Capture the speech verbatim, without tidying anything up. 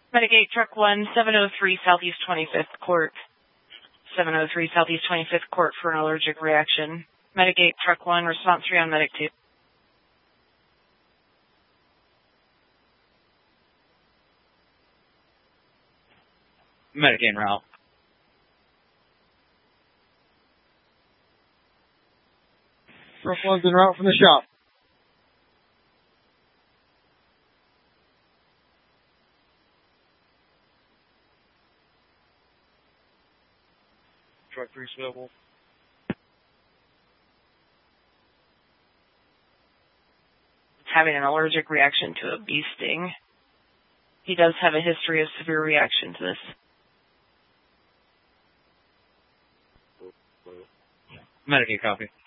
Medigate Truck one, seven oh three Southeast twenty-fifth Court. seven oh three Southeast twenty-fifth Court for an allergic reaction. Medigate Truck one, response three on Medic two. Medic en route. Truck one's en route from the shop. Truck three swivel. Having an allergic reaction to a bee sting. He does have a history of severe reaction to this. Medic copy.